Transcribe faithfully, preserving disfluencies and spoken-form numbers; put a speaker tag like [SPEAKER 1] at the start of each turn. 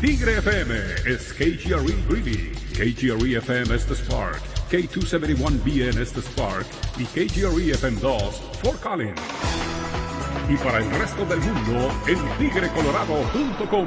[SPEAKER 1] Tigre F M es K G R E Greeley, K G R E F M es The Spark, K doscientos setenta y uno B N es The Spark y K G R E F M dos Fort Collins. Y para el resto del mundo en tigre colorado punto com.